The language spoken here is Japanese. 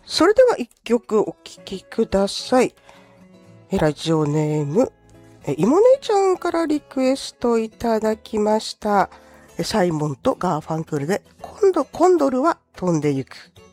それでは一曲お聴きください。ラジオネーム、いも姉ちゃんからリクエストいただきました。サイモンとガーファンクルでコンドルは飛んでゆく。